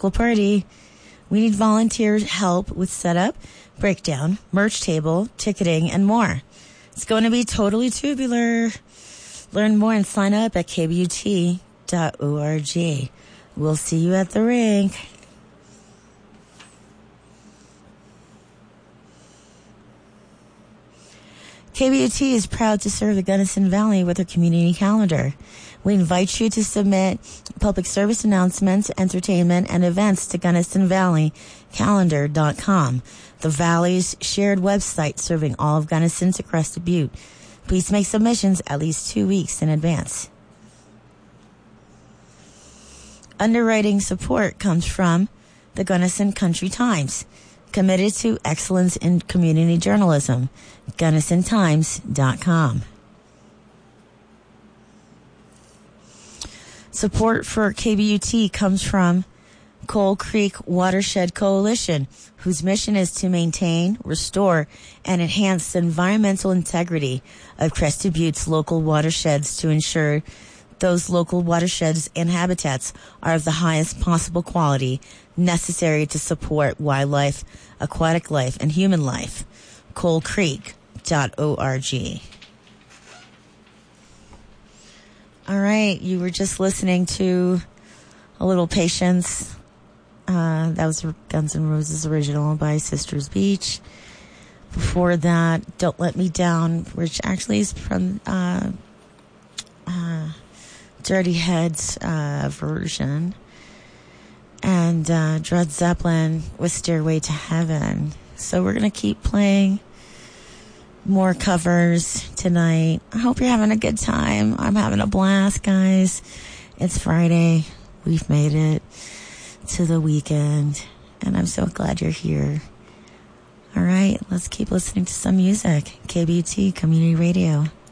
local party. We need volunteer help with setup, breakdown, merch table, ticketing, and more. It's going to be totally tubular. Learn more and sign up at kbut.org. We'll see you at the rink. KBUT is proud to serve the Gunnison Valley with a community calendar. We invite you to submit public service announcements, entertainment, and events to GunnisonValleyCalendar.com, the Valley's shared website serving all of Gunnison to Crested Butte. Please make submissions at least 2 weeks in advance. Underwriting support comes from the Gunnison Country Times, committed to excellence in community journalism, GunnisonTimes.com. Support for KBUT comes from Coal Creek Watershed Coalition, whose mission is to maintain, restore, and enhance the environmental integrity of Crested Butte's local watersheds to ensure those local watersheds and habitats are of the highest possible quality necessary to support wildlife, aquatic life, and human life. coalcreek.org. All right, you were just listening to A Little Patience. That was Guns N' Roses original by Sisters Beach. Before that, Don't Let Me Down, which actually is from Dirty Heads version. And Dred Zeppelin with Stairway to Heaven. So we're going to keep playing more covers tonight. I hope you're having a good time. I'm having a blast, guys. It's Friday. We've made it to the weekend, and I'm so glad you're here. All right, let's keep listening to some music. KBUT Community Radio.